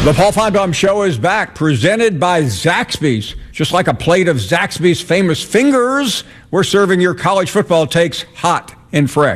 The Paul Finebaum Show is back, presented by Zaxby's. Just like a plate of Zaxby's famous fingers, we're serving your college football takes hot and fresh.